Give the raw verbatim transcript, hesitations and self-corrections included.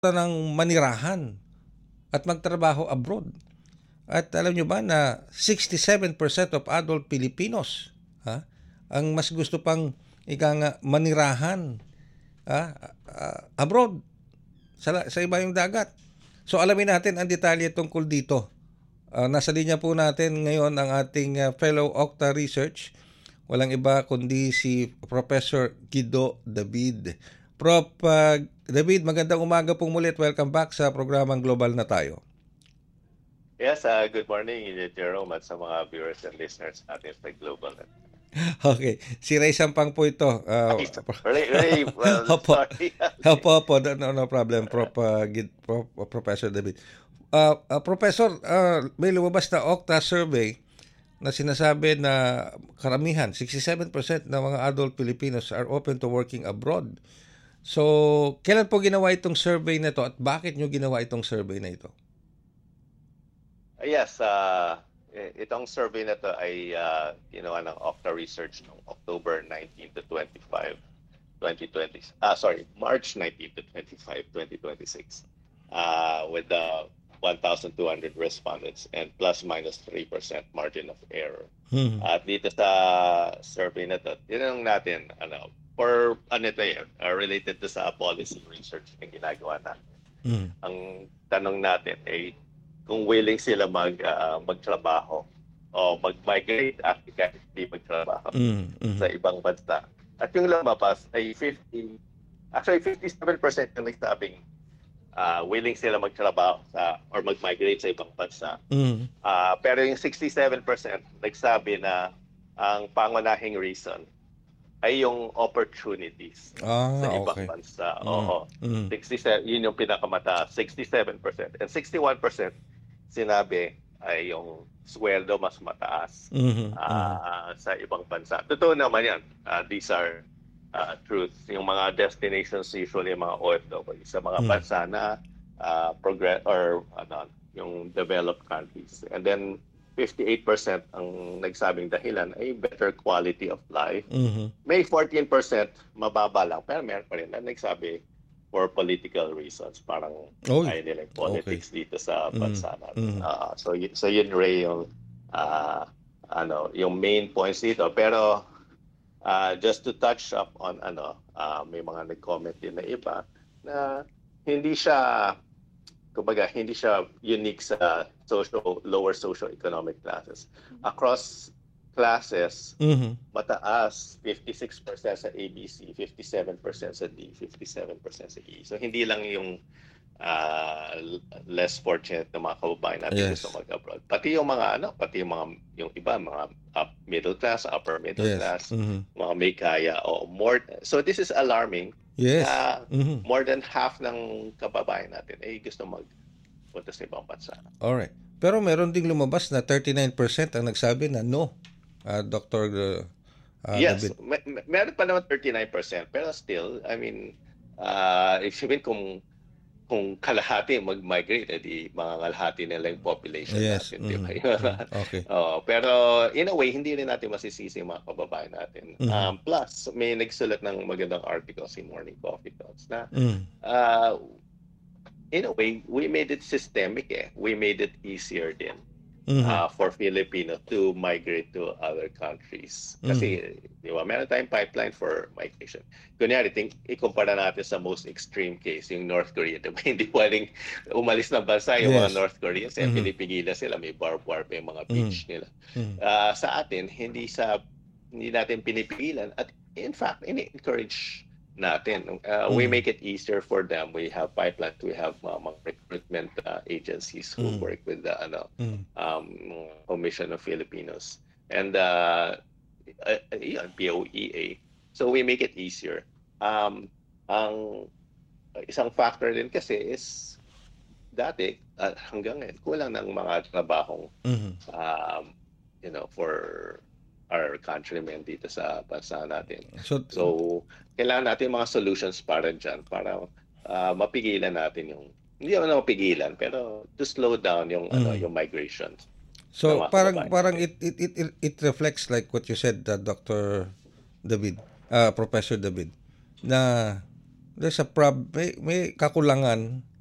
ng manirahan at magtrabaho abroad. At alam nyo ba na sixty-seven percent of adult Filipinos ha, ang mas gusto pang ika nga manirahan ha, uh, abroad sa, sa iba yung dagat. So alamin natin ang detalye tungkol dito. Uh, nasa linya po natin ngayon ang ating uh, fellow Okta Research. Walang iba kundi si Professor Guido David. Prof uh, David, magandang umaga pong mulit. Welcome back sa programang Global na Tayo. Yes, uh, good morning, Jerome, at sa mga viewers and listeners natin sa Global. Okay, si Ray Sampang po ito. Uh, Ray, Ray, well, opo. sorry. Opo, opo, no, no problem, Prof, uh, Gid, Prof, uh, Professor David. Uh, uh, Professor, uh, may lumabas na Okta survey na sinasabi na karamihan, sixty-seven percent ng mga adult Filipinos are open to working abroad. So, kailan po ginawa itong survey na ito at bakit nyo ginawa itong survey na ito? Uh, yes, uh, itong survey na ito ay uh, ginawa ng Okta Research noong October nineteenth to twenty-fifth, twenty twenty. Ah, sorry, March nineteenth to twenty-fifth, twenty twenty-six. Uh, with the one thousand two hundred respondents and plus minus three percent margin of error. Hmm. At dito sa survey na ito, tinanong natin, ano, for ano ito yun, uh, related to sa policy research na ginagawa natin. Mm. Ang tanong natin ay kung willing sila mag uh, magtrabaho o mag-migrate at kahit hindi magtrabaho mm. Mm. sa ibang bansa. At yung lumabas ay fifty, actually fifty-seven percent yung nagsabing uh, willing sila magtrabaho sa or mag-migrate sa ibang bansa. Mm. Uh, pero yung sixty-seven percent nagsabi na ang pangunahing reason ay yung opportunities ah, sa ibang okay. bansa. Mm. Oo. Mm. sixty-seven, yun yung pinakamataas, sixty-seven percent. And sixty-one percent sinabi ay yung sweldo mas mataas mm-hmm. uh, mm-hmm. sa ibang bansa. Totoo naman yan. Uh, these are uh, truths. Yung mga destinations usually mga O F W sa mga mm. bansa na uh, progress or ano, yung developed countries. And then fifty-eight percent ang nagsabing dahilan ay better quality of life. Mm-hmm. May fourteen percent mababa lang, pero meron pa rin na nagsabi for political reasons. Parang oh, ayaw nila yung politics okay. dito sa bansa mm-hmm. natin. Mm-hmm. Uh, so, y- so yun Ray yung, uh, ano, yung main points dito. Pero uh, just to touch up on ano, uh, may mga nag-comment din na iba na hindi siya kumbaga, hindi siya unique sa social, lower socio-economic classes. Across classes, mm-hmm. mataas, fifty-six percent sa A B C, fifty-seven percent sa D, fifty-seven percent sa E. So, hindi lang yung uh, less fortunate na mga kababayan natin yes. gusto mag-abroad. Pati yung mga, ano, pati yung mga, yung iba, mga up, middle class, upper middle yes. class, mm-hmm. mga may kaya, o more. So, this is alarming. Yes. Uh, mm-hmm. More than half ng kababayan natin ay gusto magpunta sa ibang bansa. Alright. Pero meron ding lumabas na thirty-nine percent ang nagsabi na no, uh, Doctor Uh, uh, yes. May, meron pa naman thirty-nine percent. Pero still, I mean, uh, if you mean kung kung kalahati mag-migrate, edi mga kalahati nila yung population yes. natin. Mm-hmm. Diba? Okay. uh, pero in a way, hindi rin natin masisisi yung mga kababayan natin. Mm-hmm. Um, plus, may nagsulat ng magandang article si Morning Coffee Talks na mm-hmm. uh, in a way, we made it systemic eh. We made it easier din mm-hmm. uh, for Filipinos to migrate to other countries. Kasi, mm-hmm. di ba, meron tayong pipeline for migration. Kunyari, think, ikumpara natin sa most extreme case, yung North Korea. Diba? Hindi pwedeng umalis ng bansa yung yes. mga North Koreans. Mm-hmm. Pinipigilan sila, may barbed wire pa yung mga beach mm-hmm. nila. Mm-hmm. Uh, sa atin, hindi sa hindi natin pinipigilan. At in fact, ini-encourage natin. Uh, mm. We make it easier for them. We have pipelines. We have uh, mga recruitment uh, agencies who mm. work with the ano, mm. um, Commission of Filipinos and uh, uh, yeah, P O E A. So we make it easier. Um, ang isang factor din kasi is dati uh, hanggang ngayon kulang ng mga trabahong mm-hmm. um, you know for our countrymen dito sa bansa natin. So, so kailangan natin mga solutions para dyan, para uh, mapigilan natin yung, hindi naman mapigilan, pero to slow down yung, mm. ano, yung migration. So, parang parang it, it, it, it reflects like what you said, uh, Doctor David, uh, Professor David, na there's a prob may, may kakulangan